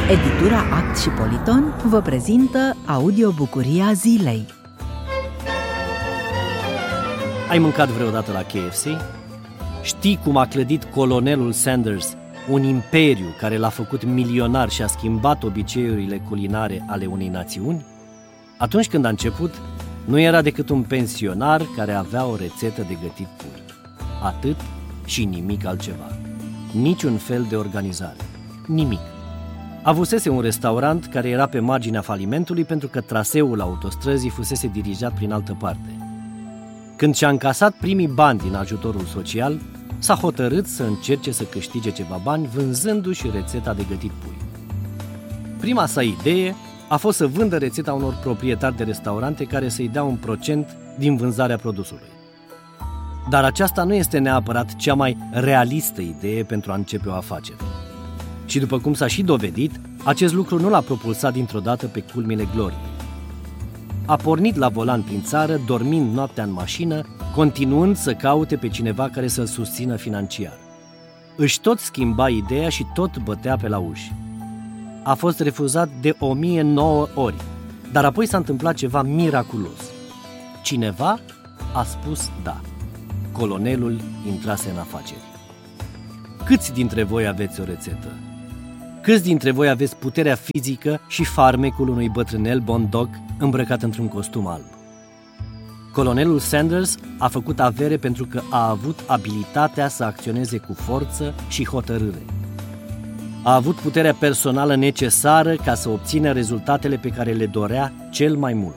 Editura Act și Politon vă prezintă audiobucuria zilei. Ai mâncat vreodată la KFC? Știi cum a clădit colonelul Sanders un imperiu care l-a făcut milionar și a schimbat obiceiurile culinare ale unei națiuni? Atunci când a început, nu era decât un pensionar care avea o rețetă de gătit pui. Atât și nimic altceva. Niciun fel de organizare. Nimic. Avusese un restaurant care era pe marginea falimentului pentru că traseul autostrăzii fusese dirijat prin altă parte. Când și-a încasat primii bani din ajutorul social, s-a hotărât să încerce să câștige ceva bani vânzându-și rețeta de gătit pui. Prima sa idee a fost să vândă rețeta unor proprietari de restaurante care să-i dea un procent din vânzarea produsului. Dar aceasta nu este neapărat cea mai realistă idee pentru a începe o afacere. Și după cum s-a și dovedit, acest lucru nu l-a propulsat dintr-o dată pe culmile gloriei. A pornit la volan prin țară, dormind noaptea în mașină, continuând să caute pe cineva care să-l susțină financiar. Își tot schimba ideea și tot bătea pe la uși. A fost refuzat de 1009 ori, dar apoi s-a întâmplat ceva miraculos. Cineva a spus da. Colonelul intrase în afaceri. Câți dintre voi aveți o rețetă? Câți dintre voi aveți puterea fizică și farmecul unui bătrânel bondog îmbrăcat într-un costum alb? Colonelul Sanders a făcut avere pentru că a avut abilitatea să acționeze cu forță și hotărâre. A avut puterea personală necesară ca să obțină rezultatele pe care le dorea cel mai mult.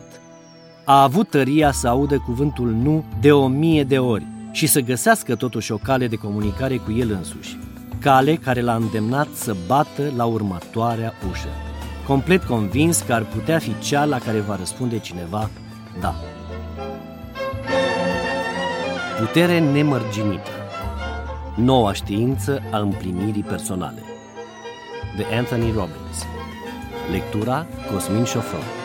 A avut tăria să audă cuvântul nu de 1000 de ori și să găsească totuși o cale de comunicare cu el însuși. Cale care l-a îndemnat să bată la următoarea ușă, complet convins că ar putea fi cea la care va răspunde cineva da. Putere nemărginită. Noua știință a împlinirii personale. De Anthony Robbins. Lectura Cosmin Șofron.